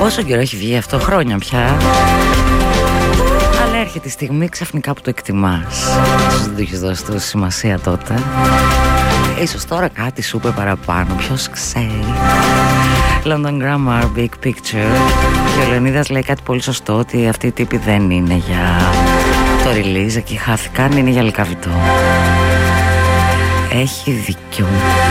Πόσο καιρό έχει βγει αυτό, χρόνια πια. Αλλά έρχεται η στιγμή ξαφνικά που το εκτιμάς. Ίσως δεν το έχεις δώσει τόση σημασία τότε. Ίσως τώρα κάτι σου είπε παραπάνω, ποιος ξέρει. London Grammar, Big Picture. Και ο Λεωνίδας λέει κάτι πολύ σωστό, ότι αυτοί οι τύποι δεν είναι για το release, εκεί χάθηκαν, είναι για λικαβιτό. Έχει δίκιο.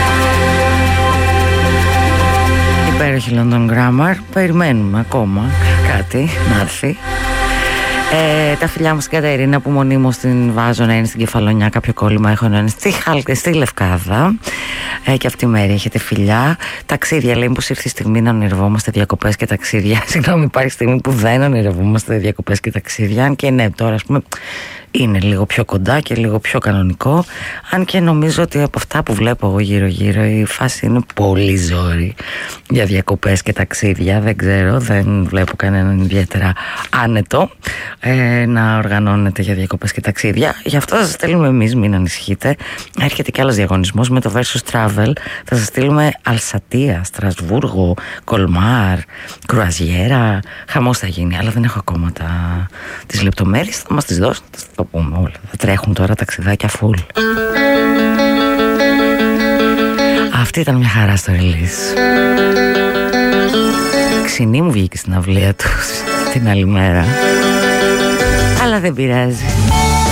Υπέροχη London Grammar. Περιμένουμε ακόμα κάτι να έρθει. Τα φιλιά μου στην Κατερίνα που μονίμως την βάζω να είναι στην Κεφαλονιά. Κάποιο κόλλημα έχω να είναι στη Λευκάδα. Και αυτή η μέρη έχετε φιλιά. Ταξίδια, λέει, πως ήρθε η στιγμή να ονειρευόμαστε διακοπές και ταξίδια. Συγγνώμη, υπάρχει στιγμή που δεν ονειρευόμαστε διακοπές και ταξίδια. Αν και ναι, τώρα ας πούμε είναι λίγο πιο κοντά και λίγο πιο κανονικό. Αν και νομίζω ότι από αυτά που βλέπω εγώ γύρω-γύρω η φάση είναι πολύ ζόρι για διακοπές και ταξίδια. Δεν ξέρω, δεν βλέπω κανέναν ιδιαίτερα άνετο να οργανώνεται για διακοπές και ταξίδια. Γι' αυτό θα σας στείλουμε εμείς, μην ανησυχείτε. Έρχεται κι άλλος διαγωνισμός με το Versus Travel. Θα σας στείλουμε Αλσατία, Στρασβούργο, Κολμάρ, Κρουαζιέρα. Χαμός θα γίνει, αλλά δεν έχω ακόμα τις λεπτομέρειες. Θα μας τις δώσουν, θα το πούμε όλα. Θα τρέχουν τώρα ταξιδάκια full. Αυτή ήταν μια χαρά στο release. Ξινή μου βγήκε στην αυλία τους την άλλη μέρα, αλλά δεν πειράζει.